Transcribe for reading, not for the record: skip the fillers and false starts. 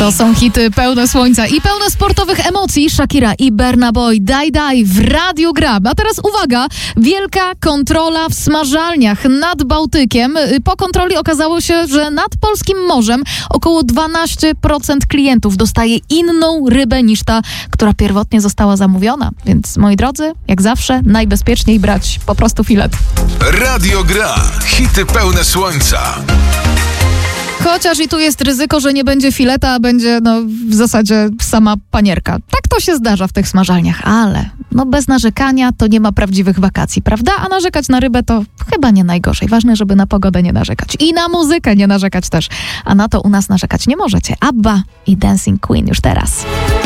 To są hity pełne słońca i pełne sportowych emocji. Shakira i Burna Boy, Daj Daj w Radiu Gra. A teraz uwaga, wielka kontrola w smażalniach nad Bałtykiem. Po kontroli okazało się, że nad polskim morzem około 12% klientów dostaje inną rybę niż ta, która pierwotnie została zamówiona. Więc moi drodzy, jak zawsze, najbezpieczniej brać po prostu filet. Radio Gra. Hity pełne słońca. Chociaż i tu jest ryzyko, że nie będzie fileta, a będzie w zasadzie sama panierka. Tak to się zdarza w tych smażalniach, ale bez narzekania to nie ma prawdziwych wakacji, prawda? A narzekać na rybę to chyba nie najgorzej. Ważne, żeby na pogodę nie narzekać. I na muzykę nie narzekać też. A na to u nas narzekać nie możecie. ABBA i Dancing Queen już teraz.